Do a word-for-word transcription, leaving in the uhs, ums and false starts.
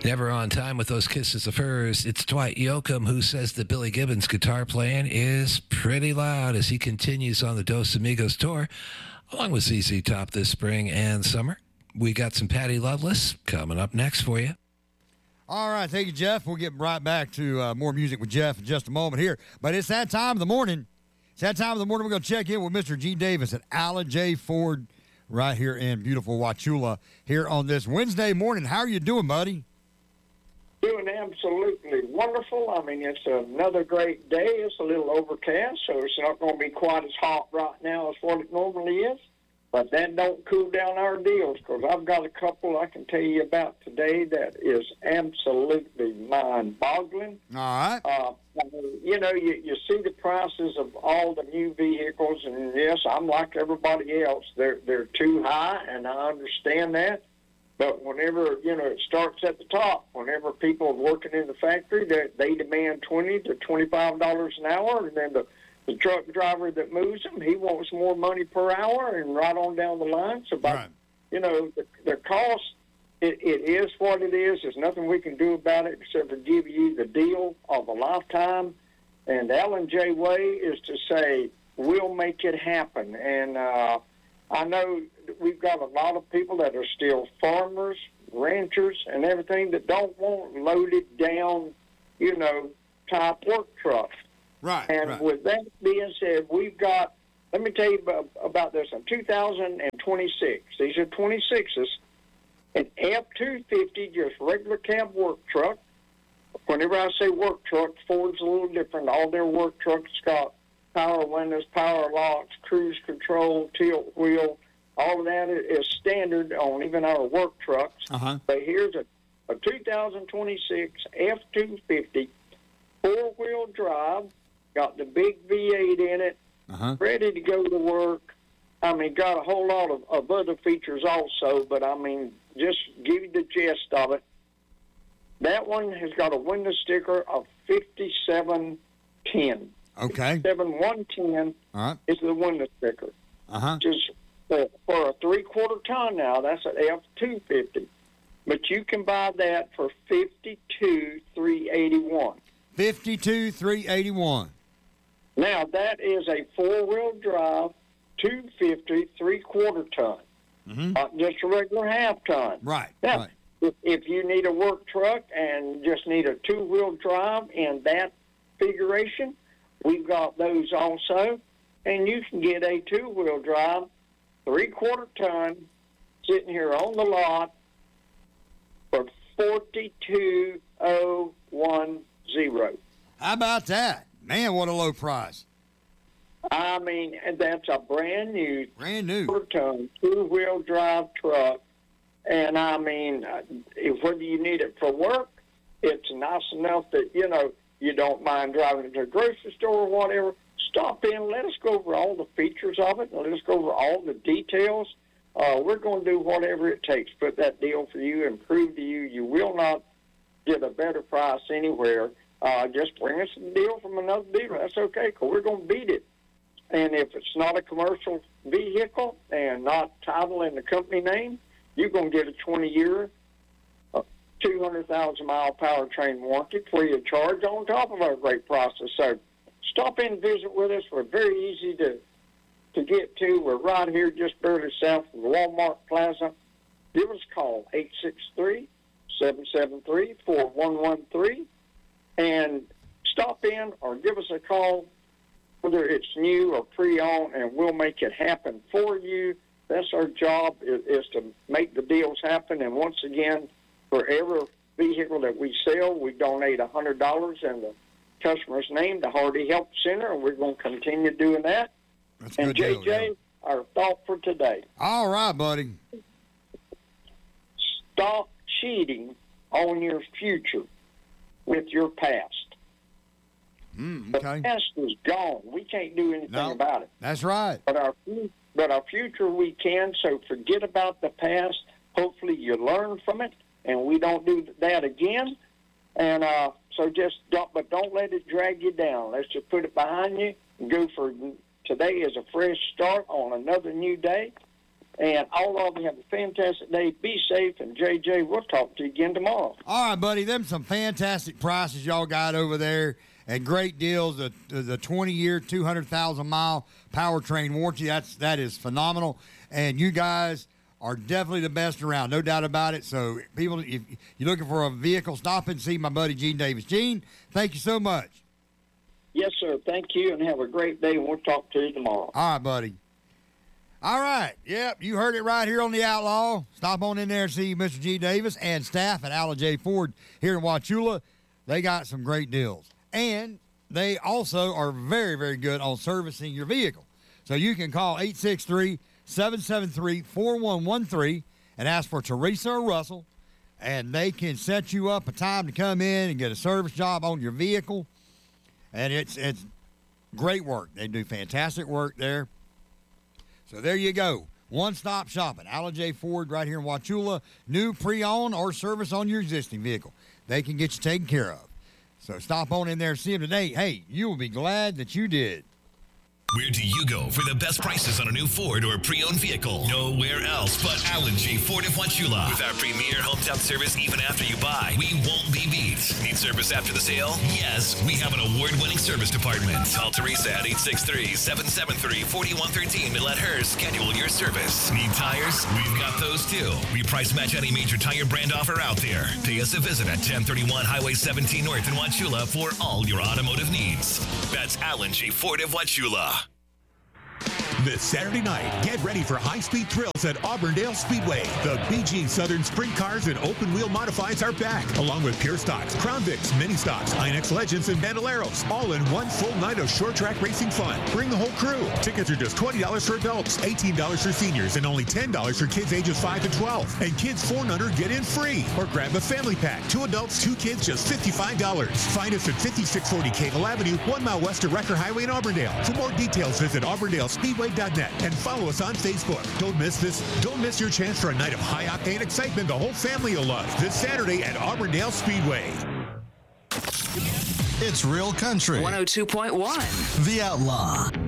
Never on time with those kisses of hers. It's Dwight Yoakam who says that Billy Gibbons' guitar playing is pretty loud as he continues on the Dos Amigos tour, along with Z Z Top this spring and summer. We got some Patty Loveless coming up next for you. All right, thank you, Jeff. We'll get right back to uh, more music with Jeff in just a moment here. But it's that time of the morning. It's that time of the morning. We're going to check in with Mister G. Davis at Alan J. Ford right here in beautiful Wauchula here on this Wednesday morning. How are you doing, buddy? Doing absolutely wonderful. I mean, it's another great day. It's a little overcast, so it's not going to be quite as hot right now as what it normally is. But that don't cool down our deals, because I've got a couple I can tell you about today that is absolutely mind-boggling. All right. Uh, you know, you, you see the prices of all the new vehicles, and yes, I'm like everybody else. They're, they're too high, and I understand that. But whenever, you know, it starts at the top, whenever people are working in the factory, they, they demand twenty to twenty-five dollars an hour, and then the The truck driver that moves them, he wants more money per hour, and right on down the line. So, by, right. you know, the, the cost, it, it is what it is. There's nothing we can do about it except for give you the deal of a lifetime. And Alan J. Way is to say, we'll make it happen. And uh, I know that we've got a lot of people that are still farmers, ranchers, and everything that don't want loaded down, you know, type work trucks. Right. And right. with that being said, we've got, let me tell you about, about this. In two thousand twenty-six, these are twenty-sixes, an F two fifty, just regular cab work truck. Whenever I say work truck, Ford's a little different. All their work trucks got power windows, power locks, cruise control, tilt wheel. All of that is standard on even our work trucks. Uh-huh. But here's a, a two thousand twenty-six F two fifty, four-wheel drive, got the big V eight in it, uh-huh. ready to go to work. I mean, got a whole lot of, of other features also, but I mean, just give you the gist of it. That one has got a window sticker of fifty-seven ten. Okay. fifty-seven one ten All right. is the window sticker. Uh-huh. Just for, for a three-quarter ton now, that's an F two fifty. But you can buy that for fifty-two three eighty-one. fifty-two three eighty-one. Now, that is a four-wheel drive, two fifty, three-quarter ton. Mm-hmm. Not just a regular half ton. Right, Now, right. if, if you need a work truck and just need a two-wheel drive in that configuration, we've got those also. And you can get a two-wheel drive, three-quarter ton, sitting here on the lot for forty-two thousand ten. How about that? Man, what a low price. I mean, and that's a brand new Brand new. ton two-wheel drive truck. And I mean, uh, if, whether you need it for work, it's nice enough that, you know, you don't mind driving to the grocery store or whatever. Stop in, let us go over all the features of it, and let us go over all the details. Uh, we're going to do whatever it takes to put that deal for you and prove to you you will not get a better price anywhere. Uh, just bring us a deal from another dealer. That's okay, because we're going to beat it. And if it's not a commercial vehicle and not title in the company name, you're going to get a twenty-year, uh, two hundred thousand mile powertrain warranty free of charge on top of our great prices. So stop in and visit with us. We're very easy to to get to. We're right here just barely south of the Walmart Plaza. Give us a call, eight six three, seven seven three, four one one three, and stop in or give us a call, whether it's new or pre-owned, and we'll make it happen for you. That's our job, is, is to make the deals happen. And once again, for every vehicle that we sell, we donate one hundred dollars in the customer's name to Hardy Help Center, and we're going to continue doing that. That's a And good J J, deal, yeah. our thought for today. All right, buddy. Stop cheating on your future with your past. Mm, The okay. past is gone. We can't do anything No. about it. That's right. But our fu- but our future we can. So forget about the past. Hopefully you learn from it, and we don't do that again. And uh, so just don't, but don't let it drag you down. Let's just put it behind you and go for today is a fresh start on another new day. And all of you have a fantastic day. Be safe, and J J, we'll talk to you again tomorrow. All right, buddy. Them some fantastic prices y'all got over there, and great deals. The the twenty-year, two hundred thousand mile powertrain warranty. That's that is phenomenal. And you guys are definitely the best around, no doubt about it. So, people, if you're looking for a vehicle, stop and see my buddy Gene Davis. Gene, thank you so much. Yes, sir. Thank you, and have a great day, and we'll talk to you tomorrow. All right, buddy. All right. Yep, you heard it right here on The Outlaw. Stop on in there and see Mister G. Davis and staff at Alan J. Ford here in Wauchula. They got some great deals. And they also are very, very good on servicing your vehicle. So you can call eight six three, seven seven three, four one one three and ask for Teresa or Russell, and they can set you up a time to come in and get a service job on your vehicle. And it's it's great work. They do fantastic work there. So there you go. One-stop shopping. Alan J. Ford right here in Wauchula. New, pre-owned, or service on your existing vehicle. They can get you taken care of. So stop on in there and see them today. Hey, you will be glad that you did. Where do you go for the best prices on a new Ford or pre-owned vehicle? Nowhere else but Alan J. Ford of Wauchula. With our premier hometown service even after you buy, we won't be beat. Need service after the sale? Yes, we have an award-winning service department. Call Teresa at eight six three, seven seven three, four one one three and let her schedule your service. Need tires? We've got those too. We price match any major tire brand offer out there. Pay us a visit at ten thirty-one Highway seventeen North in Wauchula for all your automotive needs. That's Alan J. Ford of Wauchula. This Saturday night, get ready for high-speed thrills at Auburndale Speedway. The B G Southern Sprint Cars and open-wheel modifieds are back, along with Pure Stocks, Crown Vics, Mini Stocks, I N X Legends, and Bandoleros, all in one full night of short-track racing fun. Bring the whole crew. Tickets are just twenty dollars for adults, eighteen dollars for seniors, and only ten dollars for kids ages five to twelve. And kids four and under get in free. Or grab a family pack. Two adults, two kids, just fifty-five dollars. Find us at fifty-six forty Cable Avenue, one mile west of Recker Highway in Auburndale. For more details, visit auburndale speedway dot net and follow us on Facebook. Don't miss this. Don't miss your chance for a night of high-octane excitement the whole family will love this Saturday at Auburndale Speedway. It's Real Country. one oh two point one. The Outlaw.